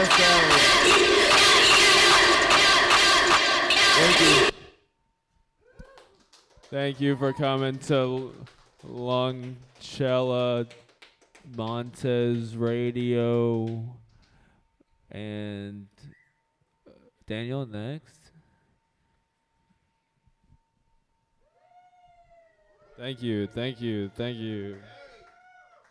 Thank you. Thank you for coming to Longcella Montez Radio. And Daniel, next. Thank you.